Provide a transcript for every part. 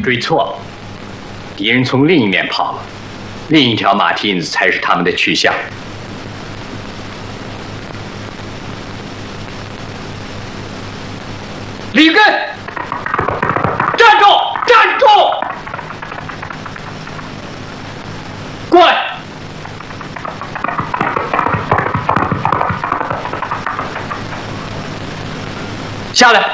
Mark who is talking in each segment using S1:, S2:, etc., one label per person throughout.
S1: 追错了，敌人从另一面跑了，另一条马蹄子才是他们的去向。里根，站住！站住！过来！下来！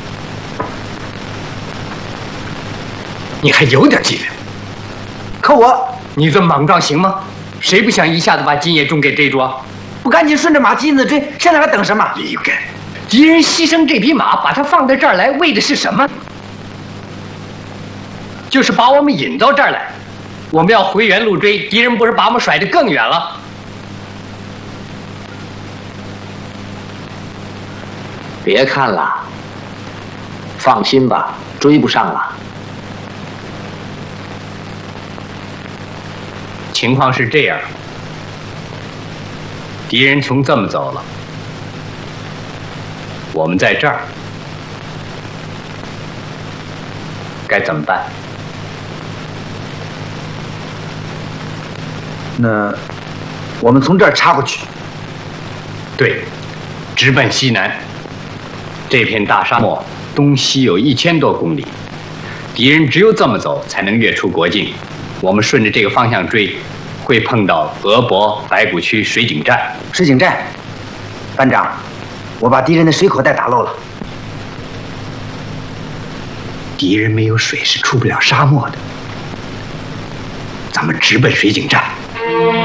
S1: 你还有点纪律。
S2: 可
S1: 你这么莽撞行吗？谁不想一下子把金野中给追住啊？
S2: 不赶紧顺着马蹄子追，现在还等什么？
S1: 李根，敌人牺牲这匹马，把它放到这儿来，为的是什么？就是把我们引到这儿来。我们要回原路追，敌人不是把我们甩得更远了？
S3: 别看了，放心吧，追不上了。
S1: 情况是这样，敌人从这么走了，我们在这儿，该怎么办？
S2: 那我们从这儿插过去。
S1: 对，直奔西南。这片大沙漠东西有1000多公里，敌人只有这么走才能越出国境。我们顺着这个方向追，会碰到俄博白谷区水井站。
S2: 水井站，班长，我把敌人的水口袋打漏了。
S1: 敌人没有水是出不了沙漠的。咱们直奔水井站。